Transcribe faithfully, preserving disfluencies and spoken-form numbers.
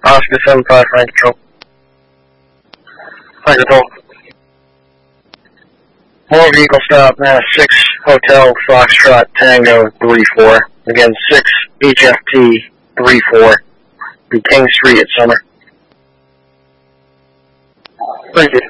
Oscar seven five, Frank Control. Frank Control. More vehicle stop, now six Hotel Foxtrot Tango three four. Again, six H F T three four. Be King Street at Summer. Thank you.